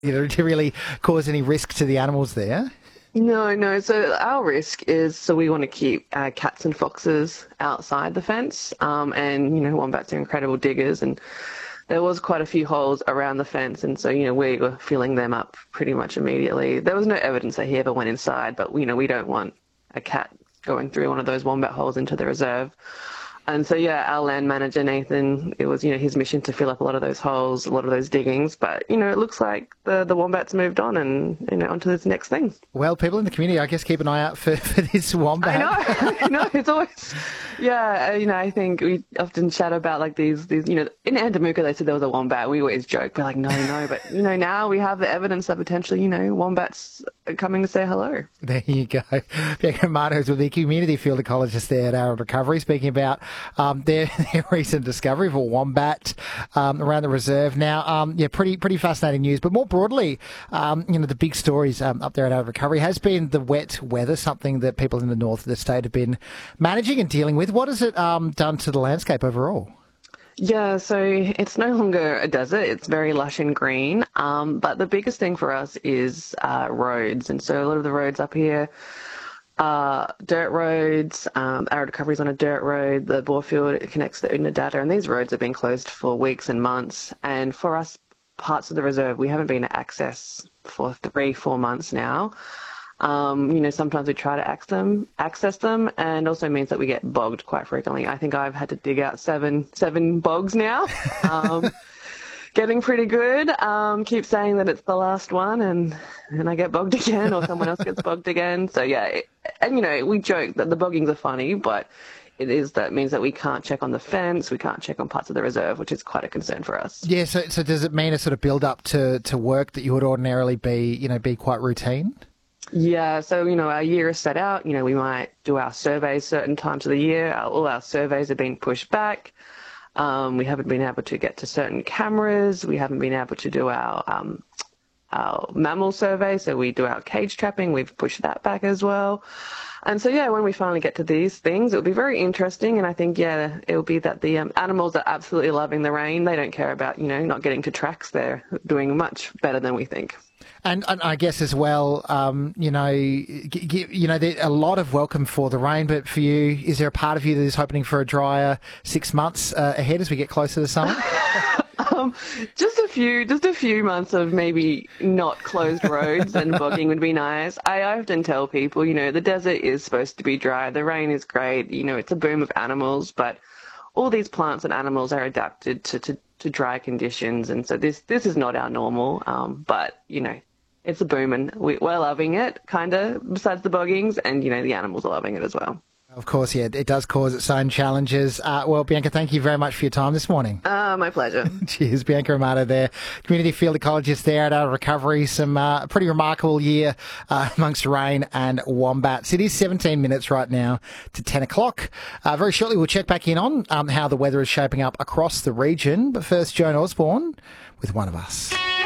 to really cause any risk to the animals there. No, no. So our risk is so we want to keep cats and foxes outside the fence. And wombats are incredible diggers, and there was quite a few holes around the fence, and so we were filling them up pretty much immediately. There was no evidence that he ever went inside, but we don't want a cat going through one of those wombat holes into the reserve. And so, yeah, our land manager, Nathan, it was, his mission to fill up a lot of those holes, a lot of those diggings. But, it looks like the wombats moved on and, onto this next thing. Well, people in the community, I guess, keep an eye out for this wombat. I know, it's always, yeah, I think we often chat about like these, in Andamuka, they said there was a wombat. We always joke, we're like, no, but, now we have the evidence that potentially, wombats are coming to say hello. There you go. Bianca Romano is with the community field ecologist there at Arid Recovery, speaking about their recent discovery of a wombat around the reserve. Now, pretty fascinating news. But more broadly, the big stories up there at Arid Recovery has been the wet weather, something that people in the north of the state have been managing and dealing with. What has it done to the landscape overall? Yeah, so it's no longer a desert. It's very lush and green. But the biggest thing for us is roads. And so a lot of the roads up here are dirt roads. Arid Recovery is on a dirt road. The Borefield connects to Unadada, and these roads have been closed for weeks and months. And for us, parts of the reserve, we haven't been to access for 3-4 months now. Sometimes we try to access them, and also means that we get bogged quite frequently. I think I've had to dig out seven bogs now. Getting pretty good. Keep saying that it's the last one, and I get bogged again, or someone else gets bogged again. So yeah, and we joke that the boggings are funny, but that means that we can't check on the fence, we can't check on parts of the reserve, which is quite a concern for us. Yeah. So does it mean a sort of build up to work that you would ordinarily be quite routine? Yeah, so, our year is set out. We might do our surveys certain times of the year. All our surveys have been pushed back. We haven't been able to get to certain cameras. We haven't been able to do our mammal survey. So we do our cage trapping. We've pushed that back as well. And so, yeah, when we finally get to these things, it'll be very interesting. And I think, it'll be that the animals are absolutely loving the rain. They don't care about, not getting to tracks. They're doing much better than we think. And I guess as well, there's a lot of welcome for the rain, but for you, is there a part of you that is hoping for a drier 6 months ahead as we get closer to summer? Just a few months of maybe not closed roads and bogging would be nice. I often tell people, the desert is supposed to be dry. The rain is great. It's a boom of animals, but all these plants and animals are adapted to dry conditions. And so this is not our normal, but, it's a boom, and we're loving it, kind of, besides the boggings, and, the animals are loving it as well. Of course, yeah, it does cause its own challenges. Well, Bianca, thank you very much for your time this morning. My pleasure. Cheers. Bianca Romano there, community field ecologist there at Arid Recovery. Some pretty remarkable year amongst rain and wombats. It is 17 minutes right now to 10 o'clock. Very shortly, we'll check back in on how the weather is shaping up across the region. But first, Joan Osborne with One of Us.